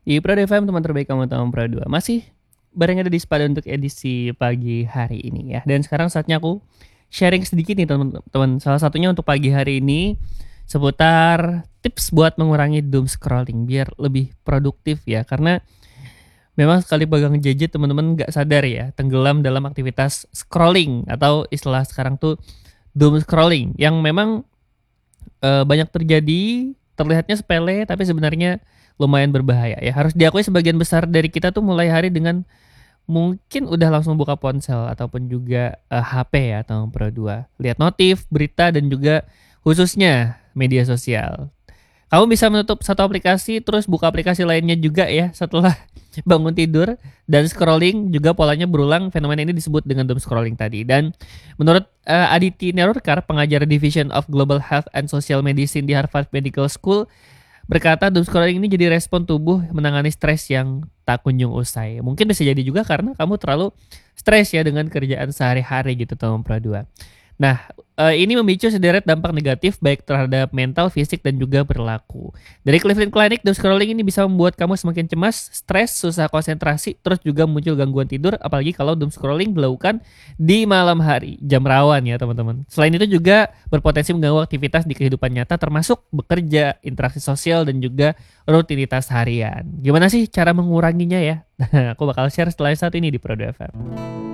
Di Prado FM teman terbaik kamu tahun Pro 2 masih bareng ada di Spada untuk edisi pagi hari ini ya. Dan sekarang saatnya aku sharing sedikit nih teman-teman. Salah satunya untuk pagi hari ini seputar tips buat mengurangi doom scrolling biar lebih produktif ya. Karena memang sekali pegang gadget teman-teman nggak sadar ya tenggelam dalam aktivitas scrolling atau istilah sekarang tuh doom scrolling yang memang banyak terjadi, terlihatnya sepele tapi sebenarnya lumayan berbahaya ya. Harus diakui sebagian besar dari kita tuh mulai hari dengan mungkin udah langsung buka ponsel ataupun juga HP ya atau Pro 2. Lihat notif, berita dan juga khususnya media sosial. Kamu bisa menutup satu aplikasi terus buka aplikasi lainnya juga ya setelah bangun tidur dan scrolling juga polanya berulang. Fenomena ini disebut dengan doom scrolling tadi. Dan menurut Aditi Nerurkar, pengajar Division of Global Health and Social Medicine di Harvard Medical School, berkata doom scrolling ini jadi respon tubuh menangani stres yang tak kunjung usai. Mungkin bisa jadi juga karena kamu terlalu stres ya dengan kerjaan sehari-hari gitu teman Pro 2. Nah, ini memicu sederet dampak negatif baik terhadap mental, fisik, dan juga perilaku. Dari Cleveland Clinic, doom scrolling ini bisa membuat kamu semakin cemas, stres, susah konsentrasi, terus juga muncul gangguan tidur, apalagi kalau doom scrolling dilakukan di malam hari, jam rawan ya teman-teman. Selain itu juga berpotensi mengganggu aktivitas di kehidupan nyata, termasuk bekerja, interaksi sosial, dan juga rutinitas harian. Gimana sih cara menguranginya ya? Aku bakal share setelah saat ini di Prodo FM.